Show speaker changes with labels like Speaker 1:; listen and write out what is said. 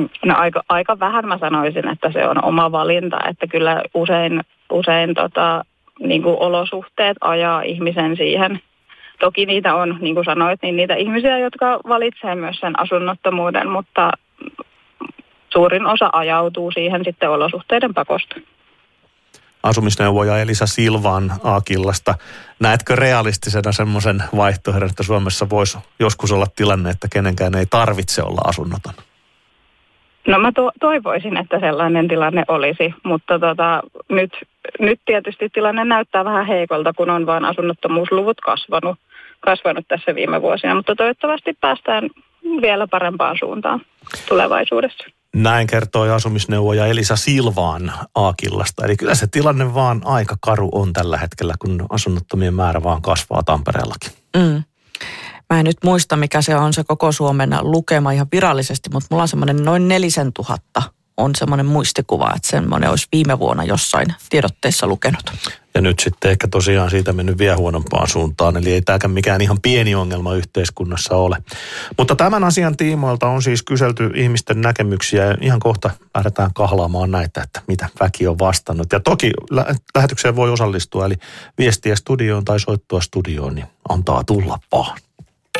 Speaker 1: No aika vähän mä sanoisin, että se on oma valinta, että kyllä usein niin kuin olosuhteet ajaa ihmisen siihen. Toki niitä on, niin kuin sanoit, niin niitä ihmisiä, jotka valitsee myös sen asunnottomuuden, mutta suurin osa ajautuu siihen sitten olosuhteiden pakosta.
Speaker 2: Asumisneuvoja Elisa Silvan A-Killasta. Näetkö realistisena semmoisen vaihtoehdon, että Suomessa voisi joskus olla tilanne, että kenenkään ei tarvitse olla asunnoton?
Speaker 1: No mä toivoisin, että sellainen tilanne olisi, mutta nyt tietysti tilanne näyttää vähän heikolta, kun on vaan asunnottomuusluvut kasvanut tässä viime vuosina, mutta toivottavasti päästään vielä parempaan suuntaan tulevaisuudessa.
Speaker 2: Näin kertoi asumisneuvoja Elisa Silvaan A-Killasta. Eli kyllä se tilanne vaan aika karu on tällä hetkellä, kun asunnottomien määrä vaan kasvaa Tampereellakin.
Speaker 3: Mä en nyt muista, mikä se on se koko Suomen lukema ihan virallisesti, mutta mulla on semmoinen noin 4000 on semmoinen muistikuva, että semmoinen olisi viime vuonna jossain tiedotteessa lukenut.
Speaker 2: Ja nyt sitten ehkä tosiaan siitä mennyt vielä huonompaan suuntaan, eli ei tämäkään mikään ihan pieni ongelma yhteiskunnassa ole. Mutta tämän asian tiimoilta on siis kyselty ihmisten näkemyksiä ja ihan kohta lähdetään kahlaamaan näitä, että mitä väki on vastannut. Ja toki lähetykseen voi osallistua, eli viestiä studioon tai soittua studioon, niin antaa tulla vaan.